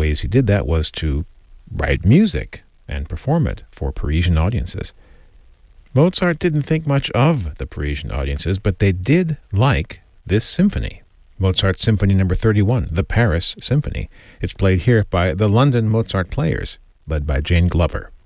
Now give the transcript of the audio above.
ways he did that was to write music and perform it for Parisian audiences. Mozart didn't think much of the Parisian audiences, but they did like this symphony. Mozart's Symphony No. 31, the Paris Symphony. It's played here by the London Mozart Players, led by Jane Glover.